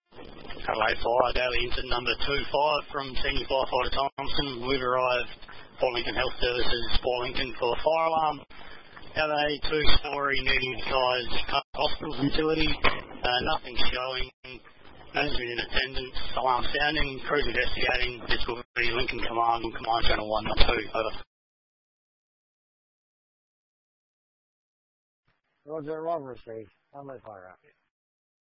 Adelaide Fire, daily incident number 25 from Senior Firefighter Thompson. We've arrived Port Lincoln Health Services, Port Lincoln, for a fire alarm at a two-storey medium-sized hospital facility. Nothing showing. Management in attendance. Alarm sounding. Crews investigating. This will be Lincoln Command on Command Channel 1.2. Over. Roger, Robert Street. I'm at fire out.